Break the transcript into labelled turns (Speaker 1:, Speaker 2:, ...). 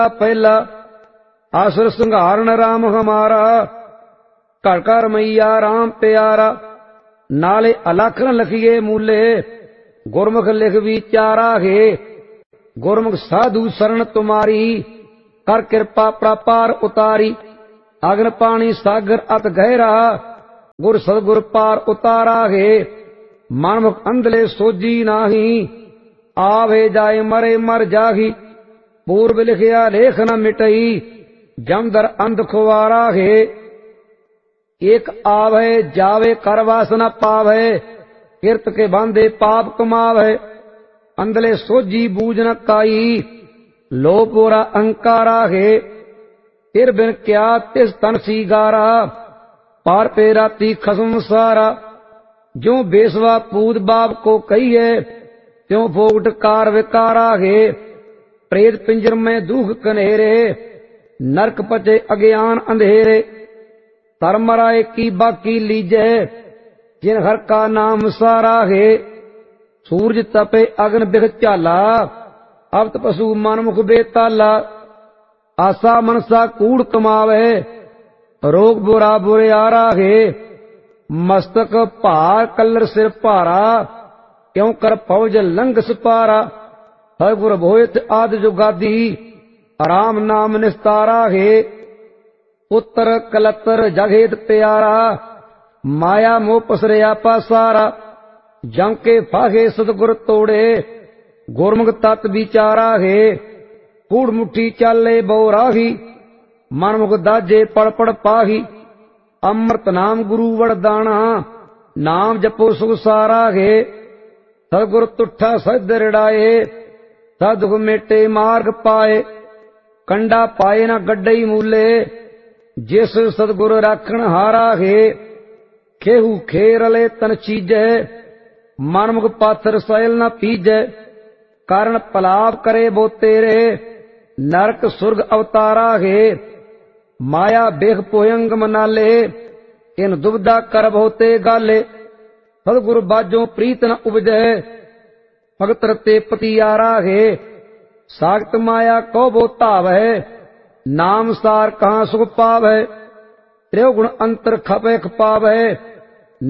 Speaker 1: पहला आसुर संहारण राम हमारा, घर घर मैया राम प्यारा। नाले अलख न लखिए मूले, गुरमुख लिख विचारा है। गुरमुख साधु शरण तुम्हारी, कर कृपा प्रापार उतारी। अग्न पानी सागर अत गहरा, गुर सदगुर पार उतारा है। मनमुख अंधले सोजी नाही, आवे जाए मरे मर जाही। पूर्व लिखिया लेख न मिटई, जमदर अंध खुवारा है। एक आवे जावे कर वासना पावे, किरत के बांधे पाप कमावे। अंधले सोजी बूझ न काई, लोभ बोरा अंकारा है। तिर बिन क्या तिस तन सीगारा, पार पे राती खसम सारा। जो बेसवा पूत बाप को कहिए, त्यों फोगट कार विकारा है। प्रेत पिंजर में दुख कनेरे, नरक पचे अज्ञान अंधेरे। धर्मराय की बाकी लीजे, जिन हर का नाम सारा है। सूरज तपे अग्न बिख चाला, अब पशु मनमुख बेताला। आशा मनसा कूड़ कमावे, रोग बुरा बुरे आरा है। मस्तक भार कलर सिर भारा, क्यों कर फौज लंघ सपारा। हर गुर भोयत आदि जुगादी, राम नाम निस्तारा है। पुत्र कलतर जगेत प्यारा, माया मोह पसरया पासारा। जम के फाहे सतगुर तोड़े, गुरमुख तत् विचारा है। कूड़ मुठी चाले बहुराही, मनमुख दाजे पड़ पड़ पाही। अमृत नाम गुरु वरदाना, नाम जपो सुख सारा है। सतगुर तुठा सद रिड़ाए, सदुख मेटे मार्ग पाए। कंडा पाए न गड्डई मूले, जिस सतगुर राखण हारा है। खेहू खेरले तन चीजै, मनमुख पाथर सैल न पीजै। कारण पलाप करे बो तेरे, नरक सुर्ग अवतारा है। माया बेख पोयंग मनाले, इन दुबदा कर बहुते गाले। सतगुरु बाजों प्रीत न उपजै, भगत रते पतियारा है। सागत माया को बो ताव है, नाम सार कहाँ सुख पाव है। त्रिगुण अंतर खपे खपाव है,